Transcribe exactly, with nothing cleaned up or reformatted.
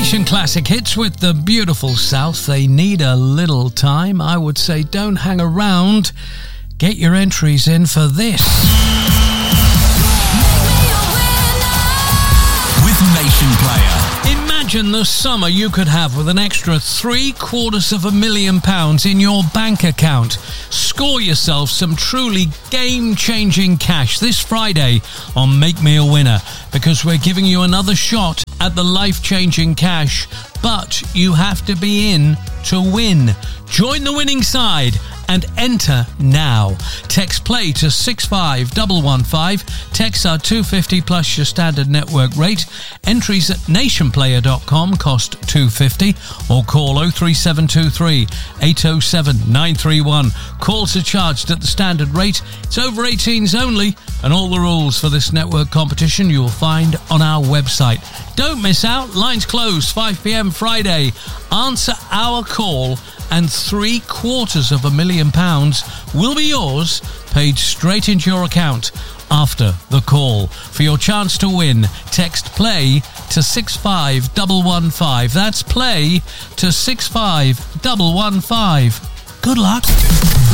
Nation Classic Hits with the beautiful South. They need a little time. I would say don't hang around. Get your entries in for this. With Nation Player. Imagine the summer you could have with an extra three quarters of a million pounds in your bank account. Score yourself some truly game-changing cash this Friday on Make Me a Winner, because we're giving you another shot at the life-changing cash, but you have to be in to win. Join the winning side and enter now. Text play to six five one one five. Texts are two hundred fifty plus your standard network rate. Entries at nation player dot com cost two hundred fifty, or call oh three seven two three, eight oh seven, nine three one. Calls are charged at the standard rate. It's over eighteens only, and all the rules for this network competition you'll find on our website. Don't miss out. Lines closed five p.m. Friday. Answer our call and three quarters of a million pounds will be yours, paid straight into your account after the call. For your chance to win, text play to six five one one five. That's play to six five one one five. Good luck.